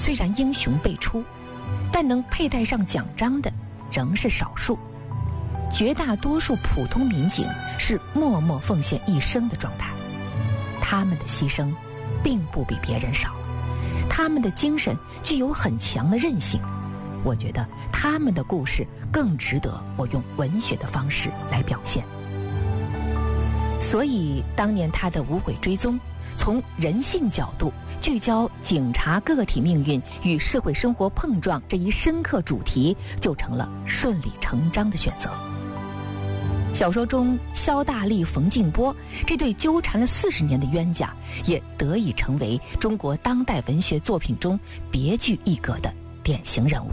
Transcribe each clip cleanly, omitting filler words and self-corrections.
虽然英雄辈出，但能佩戴上奖章的仍是少数。绝大多数普通民警是默默奉献一生的状态，他们的牺牲并不比别人少，他们的精神具有很强的韧性。我觉得他们的故事更值得我用文学的方式来表现。所以当年他的无悔追踪，从人性角度聚焦警察个体命运与社会生活碰撞这一深刻主题，就成了顺理成章的选择。小说中萧大力、冯静波这对纠缠了40年的冤家，也得以成为中国当代文学作品中别具一格的典型人物。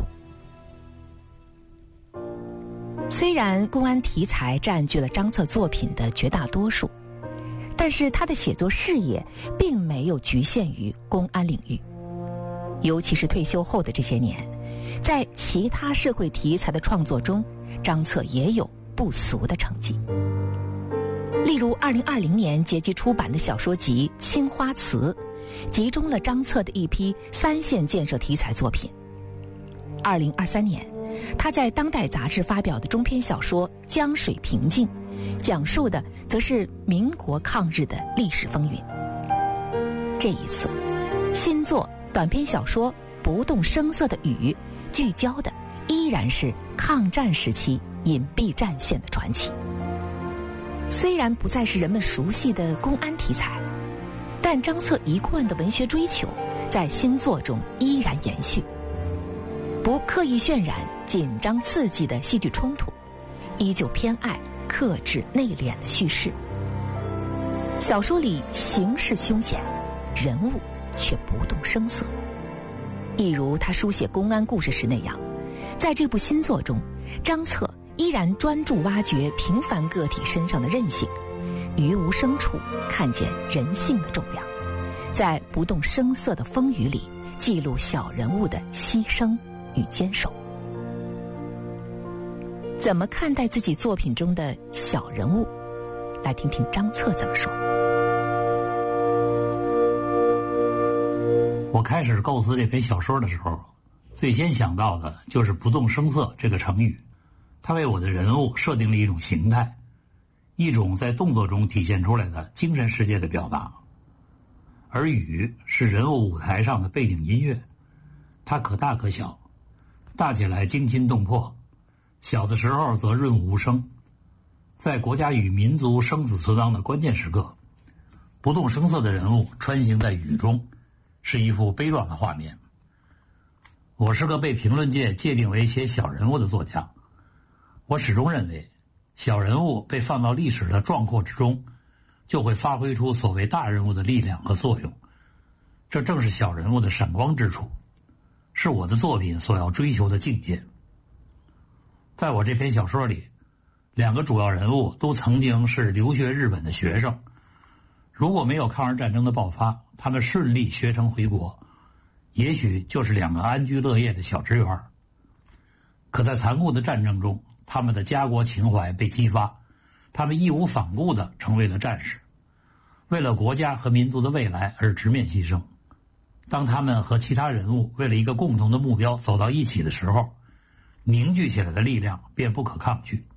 虽然公安题材占据了张策作品的绝大多数，但是他的写作事业并没有局限于公安领域。尤其是退休后的这些年，在其他社会题材的创作中，张策也有不俗的成绩。例如2020年结集出版的小说集《青花瓷》，集中了张策的一批3线建设题材作品。2023年他在当代杂志发表的中篇小说《江水平静》，讲述的则是民国抗日的历史风云。这一次新作短篇小说《不动声色的雨》，聚焦的依然是抗战时期隐蔽战线的传奇。虽然不再是人们熟悉的公安题材，但张策一贯的文学追求在新作中依然延续，不刻意渲染紧张刺激的戏剧冲突，依旧偏爱克制内敛的叙事。小说里形势凶险，人物却不动声色，一如他书写公安故事时那样，在这部新作中，张策依然专注挖掘平凡个体身上的韧性，于无声处看见人性的重量，在不动声色的风雨里记录小人物的牺牲与坚守。怎么看待自己作品中的小人物？来听听张策怎么说。 我开始构思这篇小说的时候，最先想到的就是不动声色这个成语。它为我的人物设定了一种形态，一种在动作中体现出来的精神世界的表达。而雨是人物舞台上的背景音乐，它可大可小，大起来惊心动魄，小的时候则润物无声。在国家与民族生死存亡的关键时刻，不动声色的人物穿行在雨中，是一幅悲壮的画面。我是个被评论界界定为写小人物的作家，我始终认为，小人物被放到历史的壮阔之中，就会发挥出所谓大人物的力量和作用。这正是小人物的闪光之处，是我的作品所要追求的境界。在我这篇小说里，2个主要人物都曾经是留学日本的学生。如果没有抗日战争的爆发，他们顺利学成回国，也许就是2个安居乐业的小职员。可在残酷的战争中，他们的家国情怀被激发，他们义无反顾地成为了战士，为了国家和民族的未来而直面牺牲。当他们和其他人物为了一个共同的目标走到一起的时候，凝聚起来的力量便不可抗拒。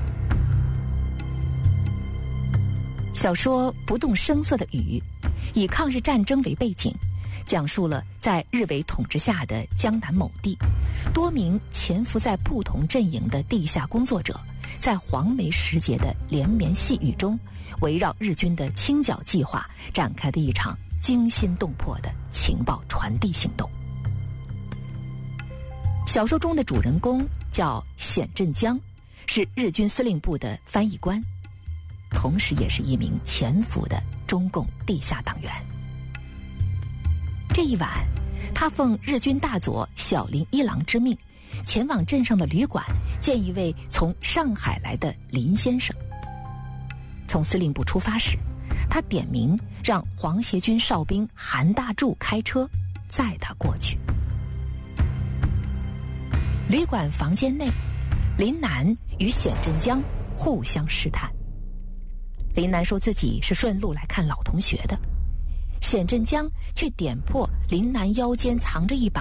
小说《不动声色的雨》以抗日战争为背景，讲述了在日伪统治下的江南某地，多名潜伏在不同阵营的地下工作者，在黄梅时节的连绵细雨中，围绕日军的清剿计划展开的一场惊心动魄的情报传递行动。小说中的主人公叫显振江，是日军司令部的翻译官，同时也是一名潜伏的中共地下党员。这一晚，他奉日军大佐小林一郎之命，前往镇上的旅馆见一位从上海来的林先生。从司令部出发时，他点名让皇协军哨兵韩大柱开车载他过去。旅馆房间内，林南与显振江互相试探。林南说自己是顺路来看老同学的，显振江却点破林南腰间藏着一把